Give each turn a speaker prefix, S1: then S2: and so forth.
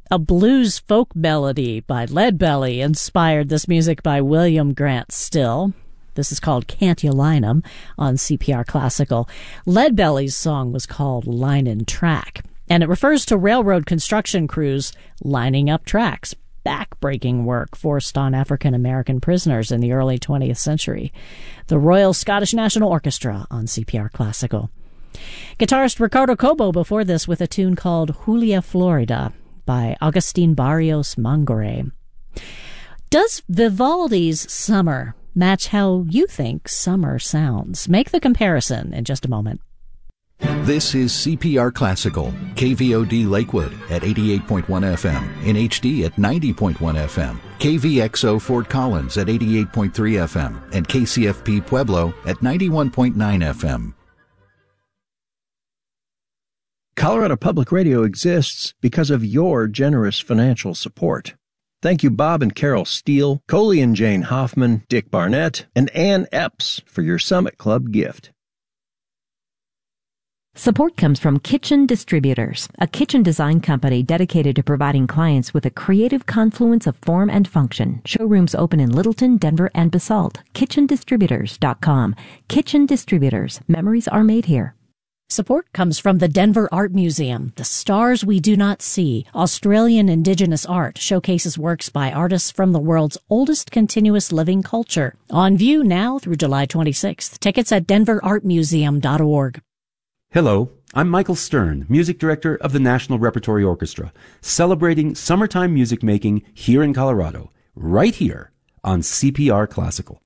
S1: A blues folk melody by Leadbelly inspired this music by William Grant Still. This is called Can't You Line 'Em on CPR Classical. Leadbelly's song was called Linin' Track, and it refers to railroad construction crews lining up tracks, back-breaking work forced on African-American prisoners in the early 20th century. The Royal Scottish National Orchestra on CPR Classical. Guitarist Ricardo Cobo before this with a tune called Julia Florida by Agustin Barrios Mangore. Does Vivaldi's Summer match how you think summer sounds? Make the comparison in just a moment.
S2: This is CPR Classical, KVOD Lakewood at 88.1 FM, in HD at 90.1 FM, KVXO Fort Collins at 88.3 FM, and KCFP Pueblo at 91.9 FM.
S3: Colorado Public Radio exists because of your generous financial support. Thank you, Bob and Carol Steele, Coley and Jane Hoffman, Dick Barnett, and Ann Epps for your Summit Club gift.
S4: Support comes from Kitchen Distributors, a kitchen design company dedicated to providing clients with a creative confluence of form and function. Showrooms open in Littleton, Denver, and Basalt. KitchenDistributors.com. Kitchen Distributors. Memories are made here.
S1: Support comes from the Denver Art Museum. The Stars We Do Not See, Australian Indigenous art, showcases works by artists from the world's oldest continuous living culture. On view now through July 26th. Tickets at denverartmuseum.org.
S5: Hello, I'm Michael Stern, Music Director of the National Repertory Orchestra, celebrating summertime music making here in Colorado, right here on CPR Classical.